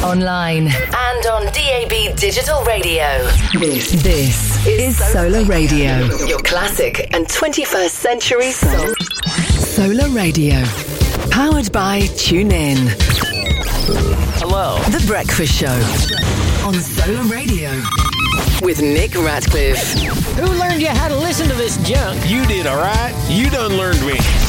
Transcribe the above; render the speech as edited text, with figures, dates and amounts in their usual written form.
online, and on DAB Digital Radio. This is Solar Radio, your classic and 21st century soul. Solar Radio, powered by TuneIn. Hello. The Breakfast Show on Solar Radio with Nick Ratcliffe. Who learned you how to listen to this junk? You did, all right? You done learned me.